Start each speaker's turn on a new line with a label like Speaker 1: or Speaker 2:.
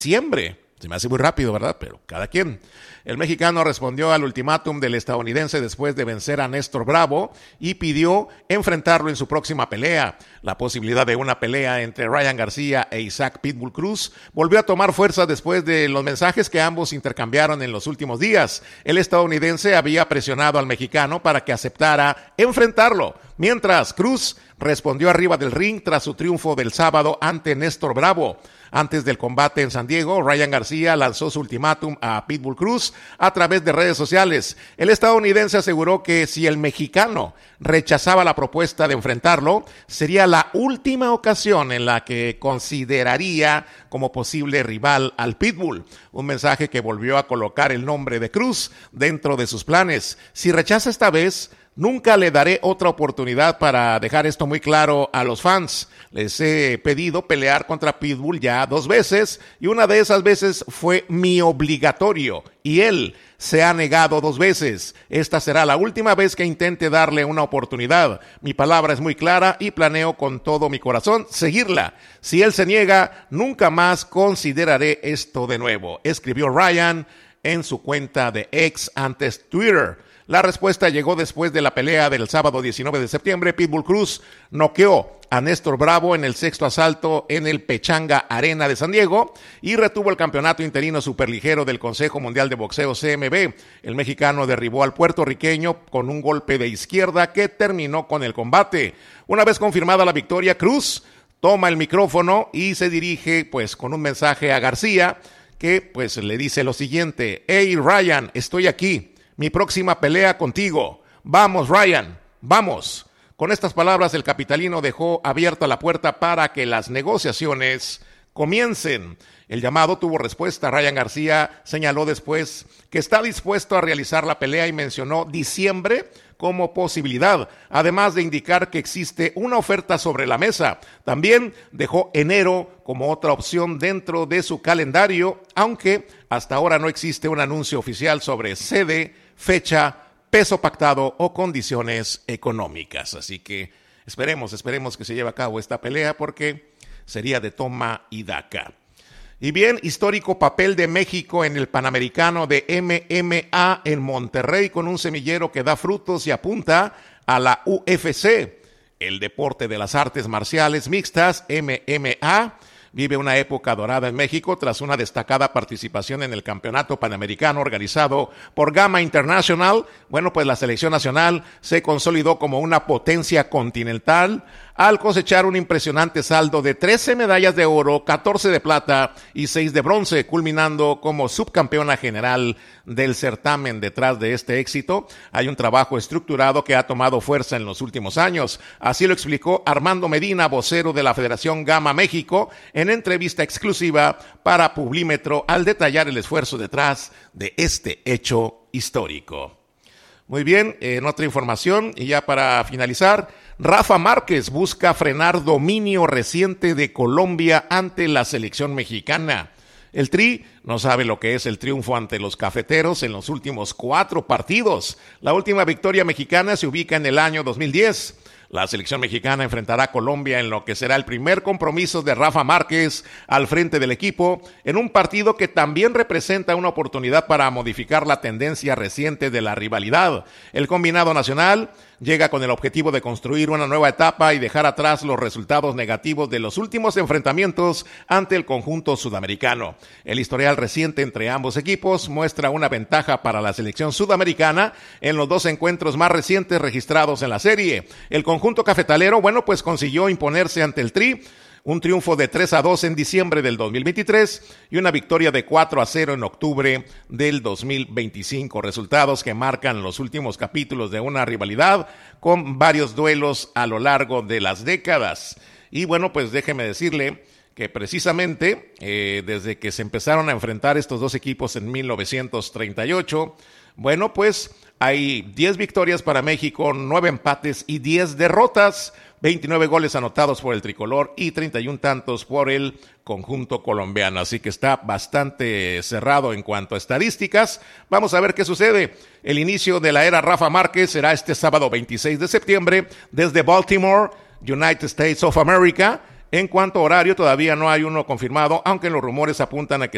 Speaker 1: diciembre. Se me hace muy rápido, ¿verdad? Pero cada quien. El mexicano respondió al ultimátum del estadounidense después de vencer a Néstor Bravo y pidió enfrentarlo en su próxima pelea. La posibilidad de una pelea entre Ryan García e Isaac Pitbull Cruz volvió a tomar fuerza después de los mensajes que ambos intercambiaron en los últimos días. El estadounidense había presionado al mexicano para que aceptara enfrentarlo, mientras Cruz respondió arriba del ring tras su triunfo del sábado ante Néstor Bravo. Antes del combate en San Diego, Ryan García lanzó su ultimátum a Pitbull Cruz a través de redes sociales. El estadounidense aseguró que si el mexicano rechazaba la propuesta de enfrentarlo, sería la última ocasión en la que consideraría como posible rival al Pitbull. Un mensaje que volvió a colocar el nombre de Cruz dentro de sus planes. Si rechaza esta vez, nunca le daré otra oportunidad para dejar esto muy claro a los fans. Les he pedido pelear contra Pitbull ya 2 veces y una de esas veces fue mi obligatorio y él se ha negado 2 veces. Esta será la última vez que intente darle una oportunidad. Mi palabra es muy clara y planeo con todo mi corazón seguirla. Si él se niega, nunca más consideraré esto de nuevo, escribió Ryan en su cuenta de X, antes Twitter. La respuesta llegó después de la pelea del sábado 19 de septiembre. Pitbull Cruz noqueó a Néstor Bravo en el 6º asalto en el Pechanga Arena de San Diego y retuvo el campeonato interino superligero del Consejo Mundial de Boxeo CMB. El mexicano derribó al puertorriqueño con un golpe de izquierda que terminó con el combate. Una vez confirmada la victoria, Cruz toma el micrófono y se dirige con un mensaje a García que le dice lo siguiente: «Hey Ryan, estoy aquí. Mi próxima pelea contigo. Vamos, Ryan, vamos». Con estas palabras, el capitalino dejó abierta la puerta para que las negociaciones comiencen. El llamado tuvo respuesta. Ryan García señaló después que está dispuesto a realizar la pelea y mencionó diciembre como posibilidad, además de indicar que existe una oferta sobre la mesa. También dejó enero como otra opción dentro de su calendario, aunque hasta ahora no existe un anuncio oficial sobre sede, fecha, peso pactado o condiciones económicas. Así que esperemos que se lleve a cabo esta pelea porque sería de toma y daca. Y bien, histórico papel de México en el Panamericano de MMA en Monterrey con un semillero que da frutos y apunta a la UFC. El deporte de las artes marciales mixtas, MMA, vive una época dorada en México tras una destacada participación en el Campeonato Panamericano organizado por Gamma International. La selección nacional se consolidó como una potencia continental al cosechar un impresionante saldo de 13 medallas de oro, 14 de plata y 6 de bronce, culminando como subcampeona general del certamen. Detrás de este éxito hay un trabajo estructurado que ha tomado fuerza en los últimos años. Así lo explicó Armando Medina, vocero de la Federación Gamma México, en entrevista exclusiva para Publímetro al detallar el esfuerzo detrás de este hecho histórico. Muy bien, en otra información y ya para finalizar, Rafa Márquez busca frenar dominio reciente de Colombia ante la selección mexicana. El Tri no sabe lo que es el triunfo ante los cafeteros en los últimos 4 partidos. La última victoria mexicana se ubica en el año 2010. La selección mexicana enfrentará a Colombia en lo que será el primer compromiso de Rafa Márquez al frente del equipo, en un partido que también representa una oportunidad para modificar la tendencia reciente de la rivalidad. El combinado nacional llega con el objetivo de construir una nueva etapa y dejar atrás los resultados negativos de los últimos enfrentamientos ante el conjunto sudamericano. El historial reciente entre ambos equipos muestra una ventaja para la selección sudamericana en los 2 encuentros más recientes registrados en la serie. El conjunto cafetalero, consiguió imponerse ante el Tri, un triunfo de 3-2 en diciembre del 2023 y una victoria de 4-0 en octubre del 2025. Resultados que marcan los últimos capítulos de una rivalidad con varios duelos a lo largo de las décadas. Y déjeme decirle que precisamente desde que se empezaron a enfrentar estos 2 equipos en 1938, hay 10 victorias para México, 9 empates y 10 derrotas, 29 goles anotados por el tricolor y 31 tantos por el conjunto colombiano. Así que está bastante cerrado en cuanto a estadísticas. Vamos a ver qué sucede. El inicio de la era Rafa Márquez será este sábado 26 de septiembre desde Baltimore, United States of America. En cuanto a horario, todavía no hay uno confirmado, aunque los rumores apuntan a que